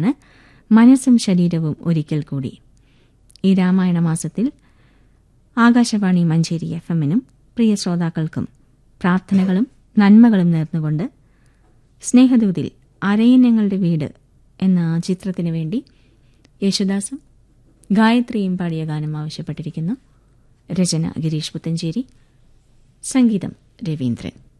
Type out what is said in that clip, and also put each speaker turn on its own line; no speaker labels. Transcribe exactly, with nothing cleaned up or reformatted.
ചിത്രമാണ് മനസ്സും ശരീരവും ഒരിക്കൽ കൂടി. ഈ രാമായണ മാസത്തിൽ ആകാശവാണി മഞ്ചേരി എഫ് എമ്മിനും പ്രിയ ശ്രോതാക്കൾക്കും പ്രാർത്ഥനകളും നന്മകളും നേർന്നുകൊണ്ട് സ്നേഹദൂതിൽ അരയന്നങ്ങളുടെ വീട് എന്ന ചിത്രത്തിനു വേണ്ടി യേശുദാസും ഗായത്രിയും പാടിയ ഗാനം ആവശ്യപ്പെട്ടിരിക്കുന്നു. രചന ഗിരീഷ് പുത്തഞ്ചേരി, സംഗീതം രവീന്ദ്രൻ.